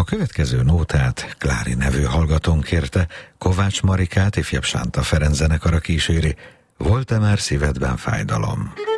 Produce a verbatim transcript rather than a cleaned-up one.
következő nótát Klári nevű hallgatónk kérte, Kovács Marikát ifjabb Sánta Ferenc zenekara kíséri. Volt-e már szívedben fájdalom?